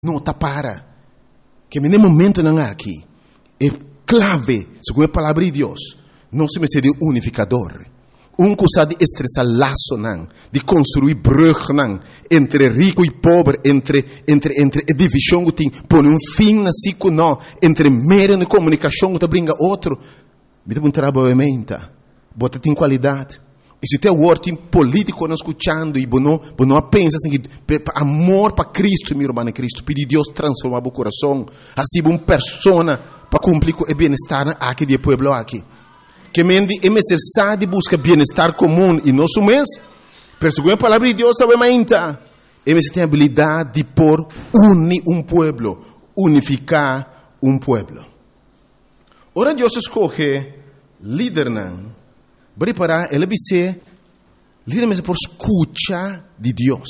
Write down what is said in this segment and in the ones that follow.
não está para. Que no momento não aqui é clave, segundo a palavra de Deus, não se me seria unificador. Coisa de estressar laço não, de construir brug não, entre rico e pobre, entre divisão que tem, pôr fim na ciclo não, entre meio de comunicação que brinca outro, me dá trabalho menta, bota tem qualidade. E se tem word político não escutando e não pensa assim que amor para Cristo, meu irmão Cristo, pedir Deus transformar o coração, assim uma pessoa para cumprir o bem-estar aqui do povo aqui. Que mendi é necessário buscar bem-estar comum e nosso mês, pero segundo a palavra de Deus sabe mainta, é necessário habilidade de por unir pueblo, unificar pueblo. Ora Deus escolhe líder não. Preparar, ele dice, líder não é por escuta de Deus.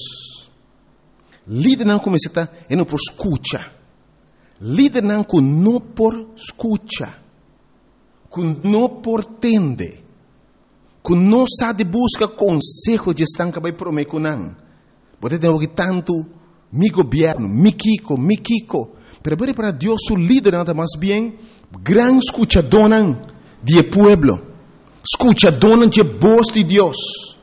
Líder não como está, é não por escuta. Líder não com não por escuta. Com não por tende. Com não sabe busca consejo de estar que vai prometer com não. Pode ter que tanto mi governo, mi Kiko. Pero para Deus o líder não está mais bem, gran escuchador de pueblo. Escucha, dona de voz de Deus.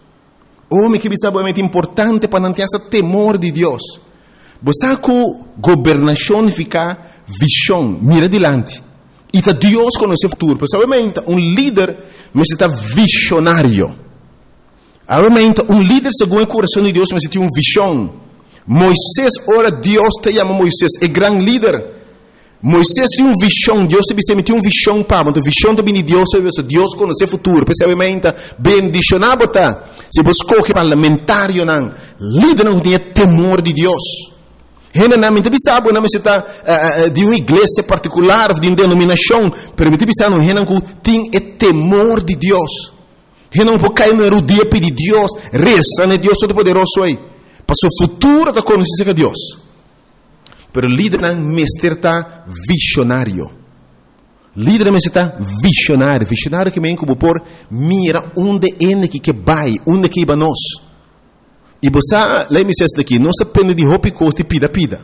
Homem que sabe é importante para não ter esse temor de Deus. Você com governação fica visão, mira adiante. E tá Deus conhece o futuro. Porque obviamente líder necessita visionário. Obviamente líder segundo o coração de Deus necessita visão. Moisés, ora Deus te chama Moisés, é grande líder. Moisés tinha visão, Deus te uma visão para, então visão também de Deus conhece o futuro, possivelmente bendicionado tá. Se você escolhe parlamentário não, líder não tem temor de Deus. Gente não me sabe, não está de uma igreja particular, de uma denominação, pero me sabe não, gente não tem temor de Deus. Gente não pode cair no dia pedir Deus, reza, né Deus todo poderoso aí, para o futuro da conhecer de Deus. Pero líder não está visionário. Líder não está visionário. Visionário que vem como por mira onde é que vai, onde que vai nós. E você, lá me diz daqui, não se depende de roupa e costa e pida.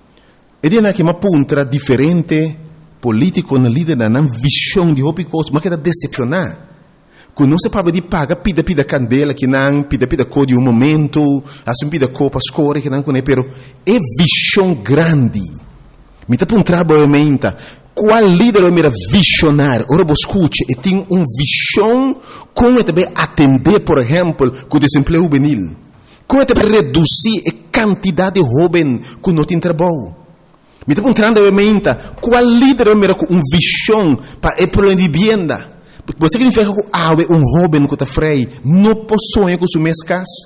E de que uma ponta diferente político na líder não visão de roupa e costa, mas que está decepcionar. Quando não se pode de paga, pida candela que não, pida cor de momento, assim pida copa escura que não conhece, pero é visão grande. Me está um trabalho menta. Qual líder é mira visionário? Ora você escute, e tem visão como também atender, por exemplo, com o desemprego juvenil. Como também reduzir a quantidade de jovens que não tem trabalho. Me está um trabalho menta. Qual líder é mira com visão para o problema de vivienda? Você significa que jovem que está frei não possui com sua casa.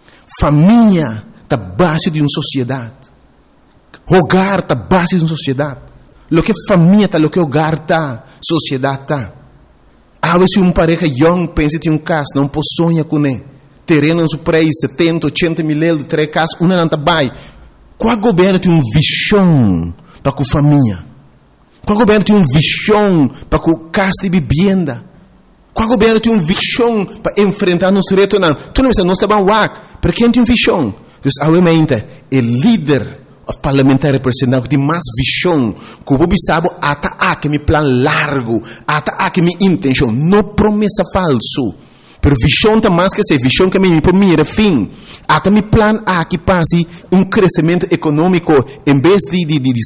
Família está base de uma sociedade. Hogar está base de uma sociedade. Lo que família está, lo que hogar está, sociedade está. Se uma pareja young pensa em casa, não possui com ele. Terreno no seu preço, 70, 80 mil euros, 3 casas, uma não está bem. Qual governo tem uma visão para a família? Qual governo tem uma visão para a casa de vivenda? Qual governo tem uma visão para enfrentar nosso reto? Não, tu não está bem wak, para quem tem uma visão? Então, obviamente, o líder parlamentar representante tem mais visão, que o povo sabe, até me plano largo, até minha intenção, não promessa falso. Pero visão está mais que essa visão que me mira fim. Até me plano que passe crescimento econômico em vez de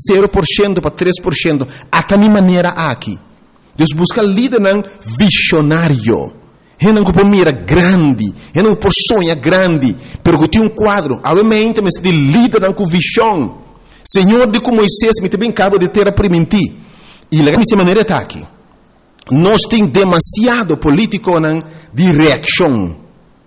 0% para 3%. Até minha maneira aqui. Deus busca líder visionário. Ele não mira grande. Ele não sonha grande. Pero que tem quadro. Obviamente, mas de líder com visão. Senhor, de como Moisés me também acaba de ter a permitir. E lá dessa maneira está aqui. Nós temos demasiado político de reação.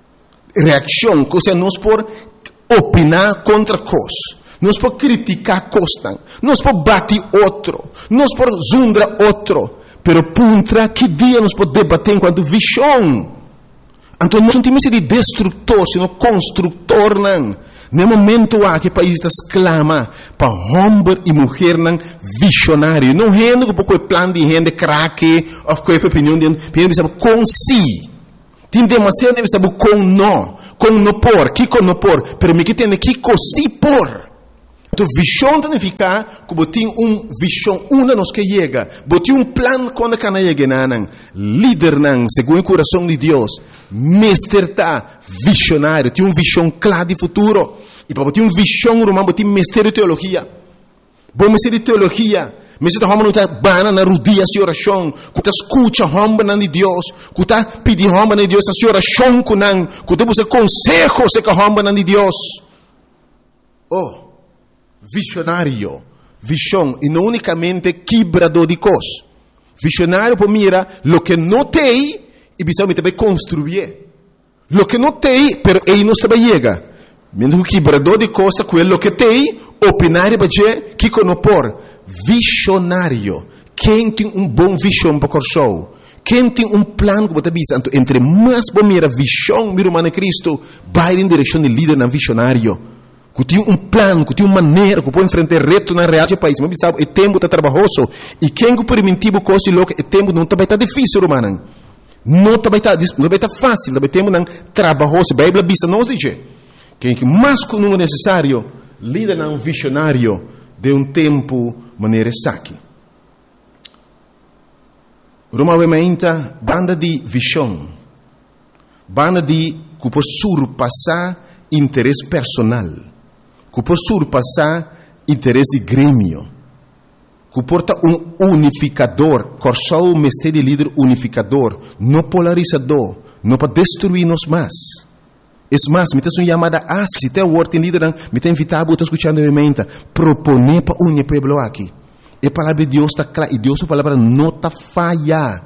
Reação, ou seja, nós por opinar contra coisas. Nós por criticar coisas. Nós por bater outro. Nós por zundar outro. Pero contra que dia nós podemos debater enquanto visão? Então nós não temos de destrutor, sino construtor. No momento que o país exclama para homem e mulher visionário, não rende com o plano de rende craque ou com a opinião de sabe com si. Tem demasiado de saber com não por, que com não por, pero me que tem que com si por. Então, visão significa que você tem visão, uma nos que chega. Você tem plano quando que não chega, líder, segundo o coração de Deus. Mestre está visionário, tem visão clara de futuro. E para você ter visão, você tem mestre de teologia. Bom mestre de teologia. Mestre de homem não está bana na rodilha de oração. Que está escuta homem de Deus. Que está pedindo homem de Deus a oração com ele. Que está buscando consejos com homem de Deus. Oh. Visionário, visão, e não unicamente quebrador de coisas. Visionário para mira lo que não tem e precisa também construir. Lo que não tem, pero ele não está chega. Mesmo que quebrador de coisas, aquilo que tem, opinar para dizer que conopor. Visionário, quem tem bom visão para o show. Quem tem plano que você bisa, entre mais para mira visão, mira humana Cristo, vai em direção de líder não visionário. Que tem plano, que tem maneira, que pode enfrentar reto na realidade do país. Mas sabe, o tempo está trabalhoso. E quem que permitivo coisa louca, o tempo não está difícil, romano. Não está fácil, o tempo não trabalhoso. A Bíblia bisa nós diz quem que mais que não é necessário, líder não visionário de tempo maneira saque. Roma vementa banda de visão, banda de que pode surpassar interesse personal. Que pode surpassar interesse de grêmio, que porta unificador, corçou o mestre de líder unificador, não polarizador, não para destruir-nos mais. É mais, me tem uma chamada se tem o word em líder, me tem invitado a escutar novamente, proponer para unir o povo aqui. A palavra de Deus está clara, e Deus a palavra não está falha.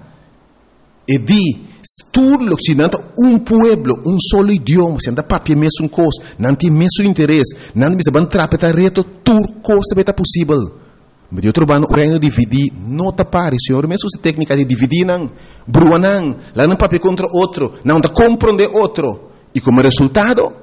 E di, tudo que se não pueblo, solo idioma, se anda papel mesmo coisa, não tem mesmo interesse, não tem mesmo trapetar reto, tudo coisa vai estar possível. Mas eu trabalho o reino dividir, não está pare, senhor, mesmo se técnica de dividir, não, brua não, lá não papel contra outro, não está compreender outro. E como resultado,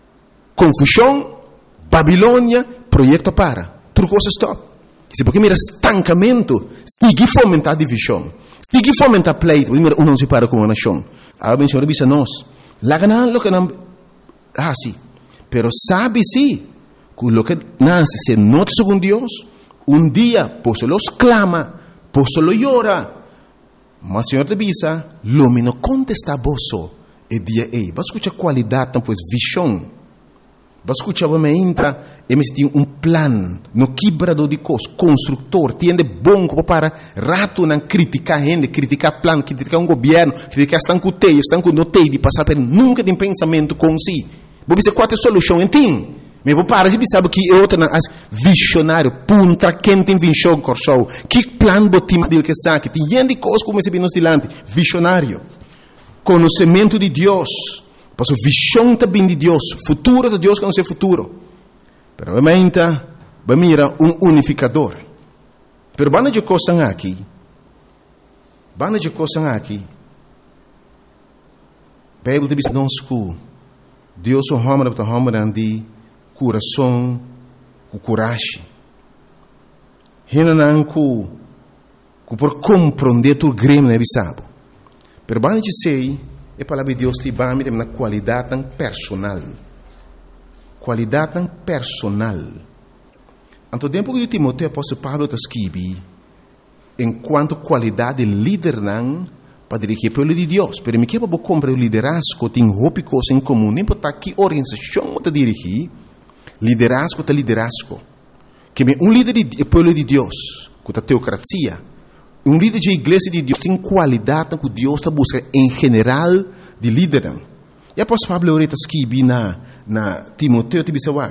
confusão, Babilônia, projeto para, tudo coisa stop. Se porque mira estancamento, seguir fomentar divisão. Seguir fomentar pleito, não se para com uma nação. A Senhor diz a nós, lá ganhando o que não assim, pero sabe sim, que o que nasce se nota segundo Deus, dia, por se los clama, por se lo llora, mas o Senhor te avisa, lo menos contesta vosso, e dia ei, vai escutar qualidade, então, pois, visão. Vai escutar, vai entra, eles têm plano, no quebrador de coisas, construtor, tem bom para rato não criticar gente, criticar plano, criticar governo, criticar estão com teio, estão com notei de passar por nunca tem pensamento com si. Vou dizer qual é a solução, entende? Mas vou parar, você sabe que é outra visionário, punta, quem tem visão, corção, que plano botim dele que sabe, tem gente coisas como esse bem nos dilante, visionário, conhecimento de Deus. Porque a visão também de Deus, futuro de Deus que não é futuro. Pero obviamente, vai mirar unificador. Pero banda de coisas aqui, Bíblia diz nós que Deus é um homem de coração, com coragem. Renan que por compreender tu grêmio não é bisabo. Pero banda de sei a palavra de Deus te vai me na qualidade tão personal. Qualidade tão personal. Anto tempo que Timoteo apóstolo Paulo está escrevendo, enquanto qualidade de líder não para dirigir o povo de Deus. Pero me quebra para comprar o liderazgo, tem roupa coisa em comum. Nem para que organização está dirigir, liderazgo está liderazgo. Que líder do povo de Deus, com a teocracia, líder de igreja de Deus tem qualidade que Deus está buscando em geral de líder. E a apóstolo Pablo está escrevendo na Timoteo,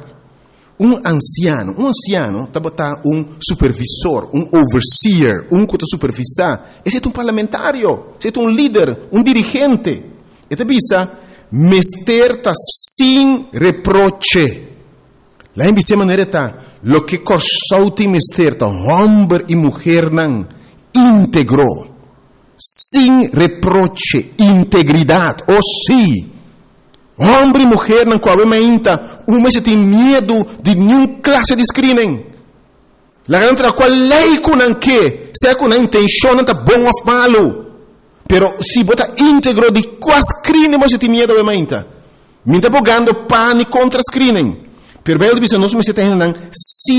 anciano está botando supervisor, overseer, que está supervisar. Esse é parlamentário, esse é líder, dirigente. E está bisa, mestre está sem reproche. Lá em bisa maneira está, lo que corsou tem mestre está, homem e mulher não, íntegro, sem reproche, integridade, sim. Homem e mulher não coabita, se tem medo de nenhuma classe de screening. La grande qual lei com que, se com a intenção não está bom ou malo, pero se bota íntegro de qual screening você tem medo de menta. Me está bogando pane contra screening. Pero Bíblia diz, nós me está dizendo,